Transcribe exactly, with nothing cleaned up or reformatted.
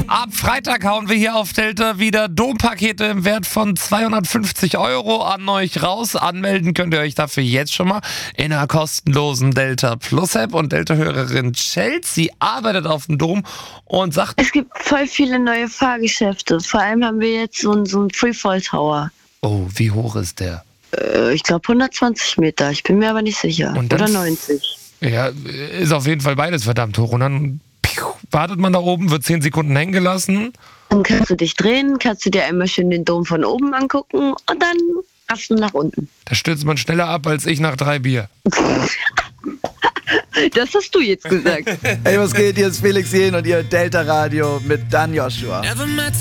Ab Freitag hauen wir hier auf Delta wieder Dompakete im Wert von zweihundertfünfzig Euro an euch raus. Anmelden könnt ihr euch dafür jetzt schon mal in einer kostenlosen Delta Plus App. Und Delta-Hörerin Chelsea arbeitet auf dem Dom und sagt... Es gibt voll viele neue Fahrgeschäfte. Vor allem haben wir jetzt so einen, so einen Freefall Tower. Oh, wie hoch ist der? Äh, ich glaube hundertzwanzig Meter. Ich bin mir aber nicht sicher. Und dann Oder neunzig. Ja, ist auf jeden Fall beides verdammt hoch. Und dann piu, wartet man da oben, wird zehn Sekunden hängen gelassen. Dann kannst du dich drehen, kannst du dir einmal schön den Dom von oben angucken und dann hast du nach unten. Da stürzt man schneller ab als ich nach drei Bier. Das hast du jetzt gesagt. Hey, was geht? Hier ist Felix Jähn und ihr Delta Radio mit Dan Joshua.